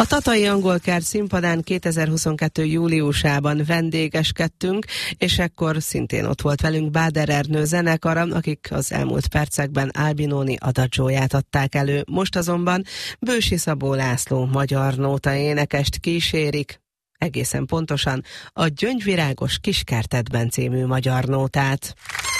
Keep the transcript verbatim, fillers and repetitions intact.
A Tatai Angolkert színpadán kétezer-huszonkettő júliusában vendégeskedtünk, és ekkor szintén ott volt velünk Báder Ernő zenekara, akik az elmúlt percekben Albinoni adagióját adták elő. Most azonban Bősi Szabó László magyar nóta énekest kísérik, egészen pontosan a Gyöngyvirágos kiskertedben című magyar nótát.